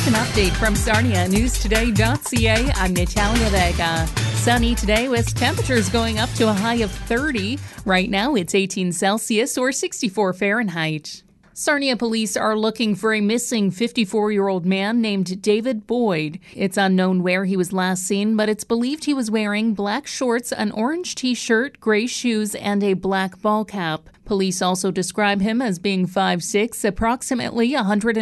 With an update from SarniaNewsToday.ca, I'm Natalia Vega. Sunny today with temperatures going up to a high of 30. Right now it's 18 Celsius or 64 Fahrenheit. Sarnia police are looking for a missing 54-year-old man named David Boyd. It's unknown where he was last seen, but it's believed he was wearing black shorts, an orange t-shirt, gray shoes, and a black ball cap. Police also describe him as being 5'6", approximately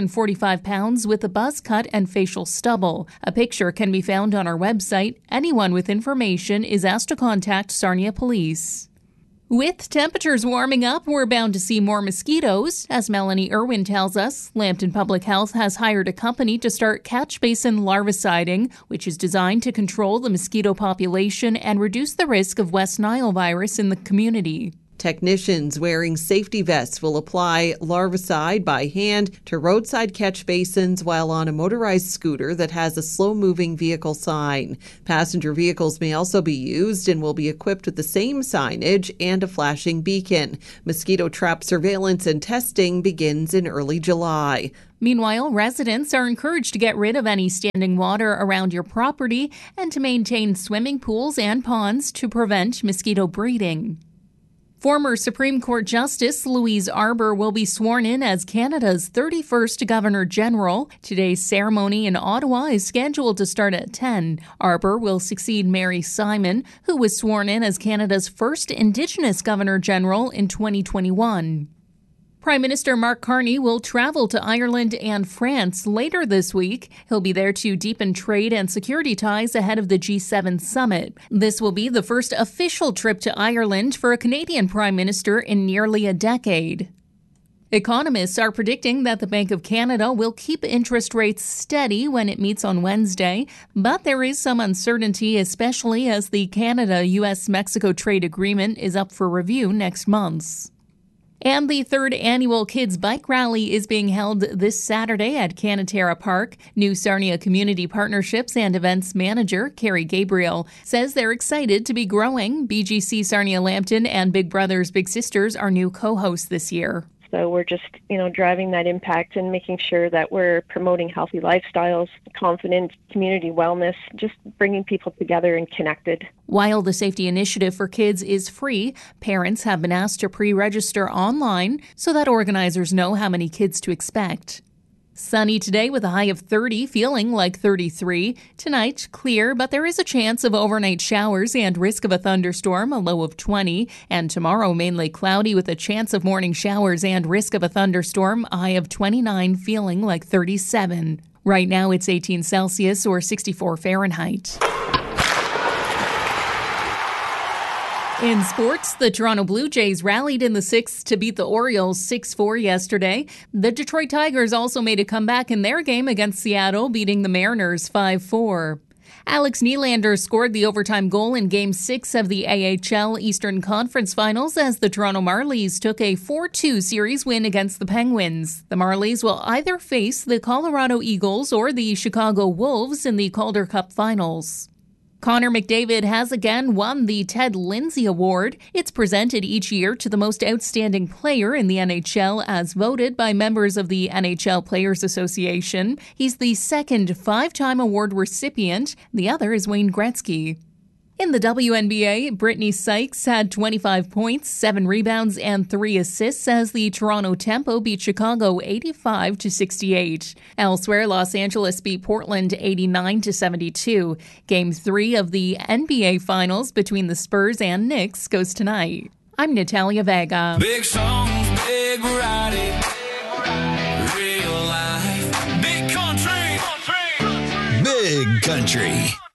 145 pounds, with a buzz cut and facial stubble. A picture can be found on our website. Anyone with information is asked to contact Sarnia Police. With temperatures warming up, we're bound to see more mosquitoes. As Melanie Irwin tells us, Lambton Public Health has hired a company to start catch basin larviciding, which is designed to control the mosquito population and reduce the risk of West Nile virus in the community. Technicians wearing safety vests will apply larvicide by hand to roadside catch basins while on a motorized scooter that has a slow-moving vehicle sign. Passenger vehicles may also be used and will be equipped with the same signage and a flashing beacon. Mosquito trap surveillance and testing begins in early July. Meanwhile, residents are encouraged to get rid of any standing water around your property and to maintain swimming pools and ponds to prevent mosquito breeding. Former Supreme Court Justice Louise Arbour will be sworn in as Canada's 31st Governor General. Today's ceremony in Ottawa is scheduled to start at 10. Arbour will succeed Mary Simon, who was sworn in as Canada's first Indigenous Governor General in 2021. Prime Minister Mark Carney will travel to Ireland and France later this week. He'll be there to deepen trade and security ties ahead of the G7 summit. This will be the first official trip to Ireland for a Canadian Prime Minister in nearly a decade. Economists are predicting that the Bank of Canada will keep interest rates steady when it meets on Wednesday, but there is some uncertainty, especially as the Canada-US-Mexico trade agreement is up for review next month. And the third annual Kids Bike Rally is being held this Saturday at Canaterra Park. New Sarnia Community Partnerships and Events Manager Carrie Gabriel says they're excited to be growing. BGC Sarnia Lambton and Big Brothers Big Sisters are new co-hosts this year. So we're just, driving that impact and making sure that we're promoting healthy lifestyles, confident community wellness, just bringing people together and connected. While the safety initiative for kids is free, parents have been asked to pre-register online so that organizers know how many kids to expect. Sunny today with a high of 30, feeling like 33. Tonight, clear, but there is a chance of overnight showers and risk of a thunderstorm, a low of 20. And tomorrow, mainly cloudy with a chance of morning showers and risk of a thunderstorm, a high of 29, feeling like 37. Right now, it's 18 Celsius or 64 Fahrenheit. In sports, the Toronto Blue Jays rallied in the sixth to beat the Orioles 6-4 yesterday. The Detroit Tigers also made a comeback in their game against Seattle, beating the Mariners 5-4. Alex Nylander scored the overtime goal in Game 6 of the AHL Eastern Conference Finals as the Toronto Marlies took a 4-2 series win against the Penguins. The Marlies will either face the Colorado Eagles or the Chicago Wolves in the Calder Cup Finals. Connor McDavid has again won the Ted Lindsay Award. It's presented each year to the most outstanding player in the NHL as voted by members of the NHL Players Association. He's the second five-time award recipient. The other is Wayne Gretzky. In the WNBA, Brittany Sykes had 25 points, 7 rebounds, and 3 assists as the Toronto Tempo beat Chicago 85-68. Elsewhere, Los Angeles beat Portland 89-72. Game 3 of the NBA Finals between the Spurs and Knicks goes tonight. I'm Natalia Vega. Big songs, big variety, real life, big country. Big country.